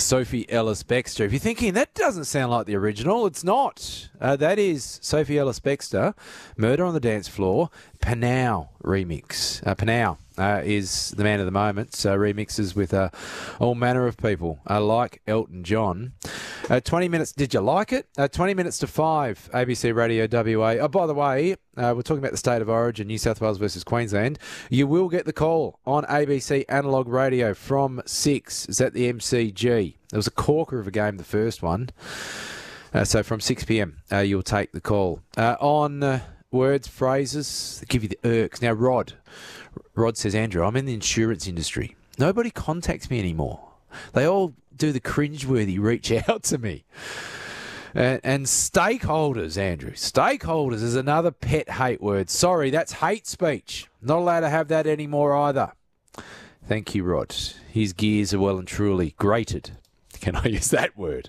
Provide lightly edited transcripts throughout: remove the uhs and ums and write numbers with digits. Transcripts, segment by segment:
Sophie Ellis-Bextor. If you're thinking, that doesn't sound like the original, it's not. That is Sophie Ellis-Bextor, Murder on the Dance Floor, Panau remix. Panau is the man of the moment, remixes with all manner of people, like Elton John. 20 minutes, did you like it? 20 minutes to 5, ABC Radio WA. Oh, by the way, we're talking about the state of origin, New South Wales versus Queensland. You will get the call on ABC Analog Radio from 6. It's at the MCG. It was a corker of a game, the first one. So from 6 p.m, you'll take the call. On words, phrases that give you the irks. Now, Rod says, Andrew, I'm in the insurance industry. Nobody contacts me anymore. They all do the cringeworthy reach out to me. And stakeholders, Andrew. Stakeholders is another pet hate word. Sorry, that's hate speech. Not allowed to have that anymore either. Thank you, Rod. His gears are well and truly grated. Can I use that word?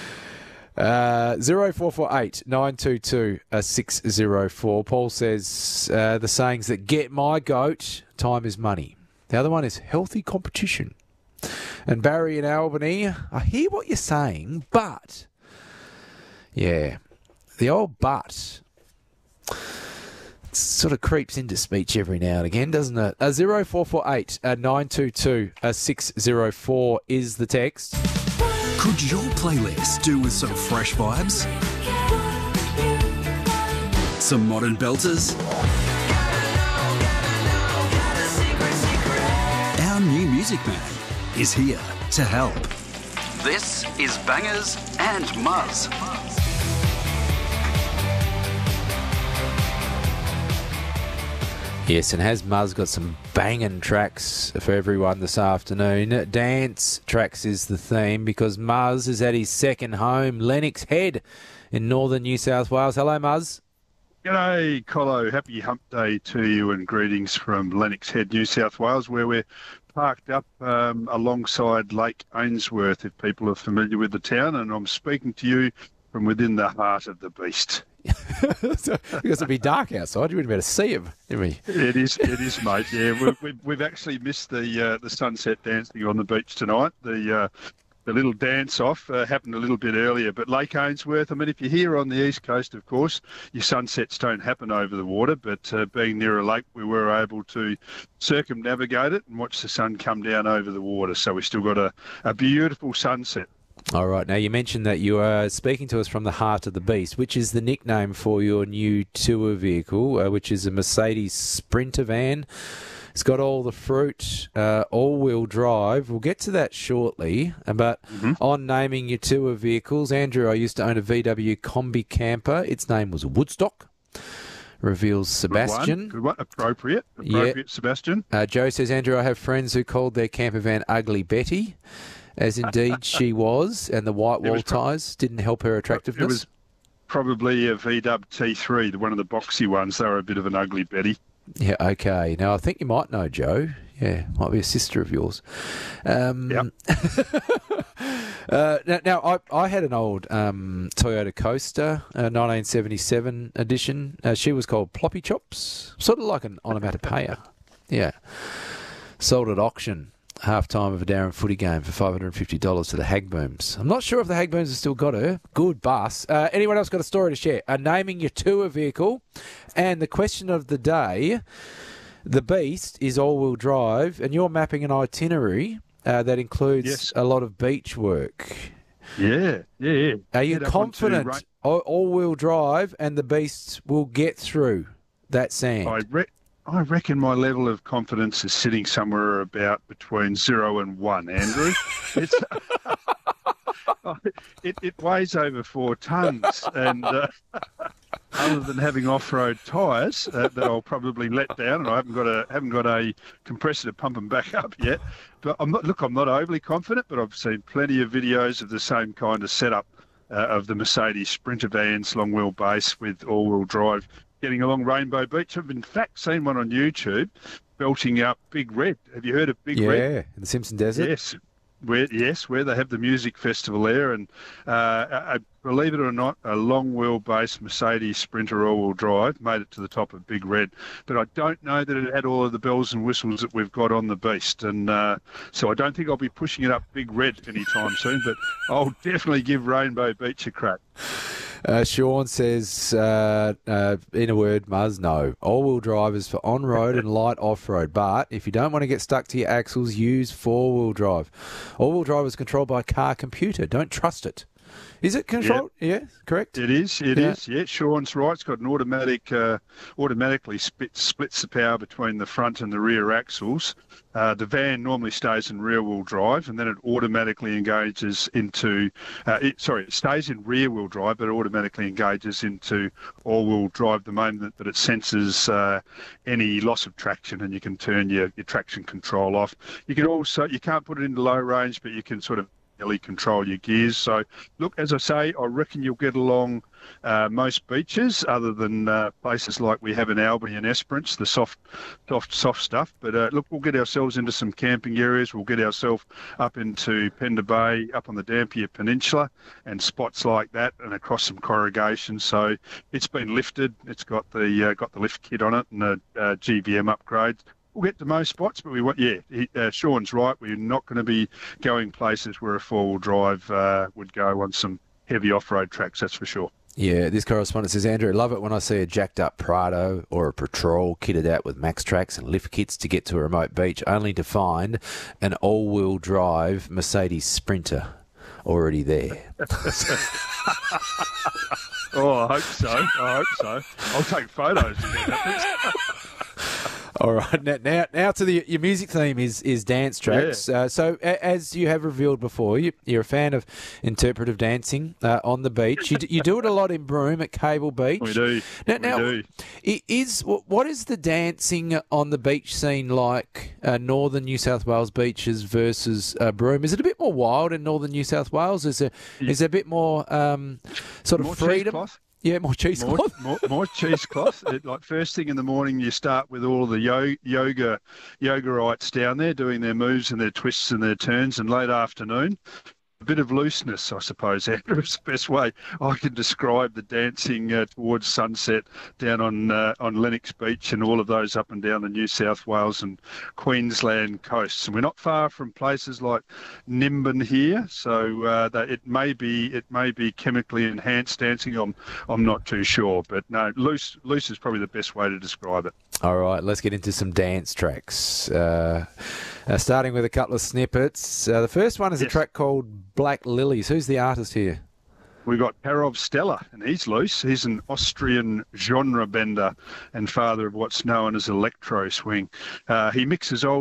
0448 922 604. Paul says the sayings that get my goat, time is money. The other one is healthy competition. And Barry in Albany, I hear what you're saying, but... Yeah, the old but sort of creeps into speech every now and again, doesn't it? 0448 922 604 is the text. Could your playlist do with some fresh vibes? Some modern belters? Our new music man is here to help. This is Bangers and Muzz. Yes, and has Muzz got some banging tracks for everyone this afternoon? Dance tracks is the theme because Muzz is at his second home, Lennox Head in northern New South Wales. Hello, Muzz. G'day, Colo. Happy Hump Day to you and greetings from Lennox Head, New South Wales, where we're parked up alongside Lake Ainsworth, if people are familiar with the town, and I'm speaking to you from within the heart of the beast. Because it'd be dark outside, you wouldn't be able to see him, didn't we? It is, mate. Yeah, we've actually missed the sunset dancing on the beach tonight. The little dance-off happened a little bit earlier, but Lake Ainsworth, I mean, if you're here on the east coast, of course, your sunsets don't happen over the water, but being near a lake, we were able to circumnavigate it and watch the sun come down over the water, so we still got a beautiful sunset. All right. Now, you mentioned that you are speaking to us from the Heart of the Beast, which is the nickname for your new tour vehicle, which is a Mercedes Sprinter van. It's got all the fruit, all-wheel drive. We'll get to that shortly. But on naming your tour vehicles, Andrew, I used to own a VW Combi camper. Its name was Woodstock. Reveals Sebastian. Good one. Appropriate, Sebastian. Joe says, Andrew, I have friends who called their camper van Ugly Betty, as indeed she was, and the white wall ties didn't help her attractiveness. It was probably a VW T3, one of the boxy ones. They were a bit of an ugly Betty. Yeah, okay. Now, I think you might know Joe. Yeah, might be a sister of yours. Yep. Now, I had an old Toyota Coaster, 1977 edition. She was called Ploppy Chops, sort of like an onomatopoeia. Yeah. Sold at auction, half-time of a Darren footy game for $550 to the Hagbooms. I'm not sure if the Hagbooms have still got her. Good bus. Anyone else got a story to share? Naming your tour vehicle. And the question of the day, the Beast is all-wheel drive, and you're mapping an itinerary that includes a lot of beach work. Yeah. Are you confident all-wheel drive and the Beast will get through that sand? I reckon my level of confidence is sitting somewhere about between 0 and 1, Andrew. It weighs over 4 tons, and other than having off-road tyres that I'll probably let down, and I haven't got a compressor to pump them back up yet. But I'm not overly confident, but I've seen plenty of videos of the same kind of setup of the Mercedes Sprinter vans, long wheelbase with all-wheel drive, getting along Rainbow Beach. I've in fact seen one on YouTube belting up Big Red. Have you heard of Big Red? Yeah, in the Simpson Desert. Yes. where they have the music festival there, and believe it or not, a long wheelbase Mercedes Sprinter all-wheel drive made it to the top of Big Red, but I don't know that it had all of the bells and whistles that we've got on the Beast, and so I don't think I'll be pushing it up Big Red anytime soon, but I'll definitely give Rainbow Beach a crack. Sean says, in a word, Muzz, no. All-wheel drive is for on-road and light off-road, but if you don't want to get stuck to your axles, use four-wheel drive. All-wheel drive is controlled by a car computer. Don't trust it. Is it controlled? Yep. Yeah, correct? It is. It is. Yeah, Sean's right. It's got an automatically splits the power between the front and the rear axles. The van normally stays in rear-wheel drive, and then it automatically engages into... it stays in rear-wheel drive, but it automatically engages into all-wheel drive the moment that it senses any loss of traction, and you can turn your traction control off. You can't put it into low range, but you can sort of control your gears. So, look, as I say, I reckon you'll get along most beaches, other than places like we have in Albany and Esperance, the soft stuff. But look, we'll get ourselves into some camping areas. We'll get ourselves up into Pender Bay, up on the Dampier Peninsula, and spots like that, and across some corrugations. So it's been lifted. It's got the lift kit on it and the GVM upgrades. We'll get to most spots, but Sean's right. We're not going to be going places where a four-wheel drive would go on some heavy off-road tracks, that's for sure. Yeah, this correspondent says, Andrew, I love it when I see a jacked-up Prado or a Patrol kitted out with max tracks and lift kits to get to a remote beach, only to find an all-wheel drive Mercedes Sprinter already there. Oh, I hope so. I'll take photos if that happens. All right, now to your music theme is dance tracks. Yeah. So as you have revealed before, you're a fan of interpretive dancing on the beach. You do it a lot in Broome at Cable Beach. We do. Now, we do. What is the dancing on the beach scene like? Northern New South Wales beaches versus Broome. Is it a bit more wild in Northern New South Wales? Is there a bit more sort of more freedom? Cheesecloth. Yeah, more cheesecloth. More cheesecloth. Like first thing in the morning, you start with all the yogaites down there doing their moves and their twists and their turns, and late afternoon, a bit of looseness, I suppose, Andrew, is the best way I can describe the dancing towards sunset down on Lennox Beach and all of those up and down the New South Wales and Queensland coasts. And we're not far from places like Nimbin here, so that it may be chemically enhanced dancing. I'm not too sure, but no, loose is probably the best way to describe it. All right, let's get into some dance tracks. Starting with a couple of snippets. The first one is a track called Black Lilies. Who's the artist here? We've got Parov Stella, and he's loose. He's an Austrian genre bender and father of what's known as electro swing. He mixes old